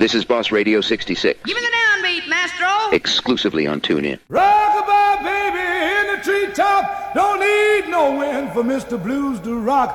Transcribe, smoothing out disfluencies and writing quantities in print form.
This is Boss Radio 66. Give me the downbeat, Maestro. Exclusively on TuneIn. Rockabye baby in the treetop, don't need no wind for Mr. Blues to rock.